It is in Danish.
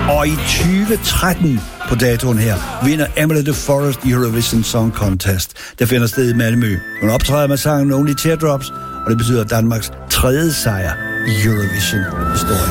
Og i 2013 på datoen her vinder Emily de Forest Eurovision Song Contest, der finder sted i Malmø. Hun optræder med sangen Only Teardrops, og det betyder Danmarks 3. sejr i Eurovision-historien.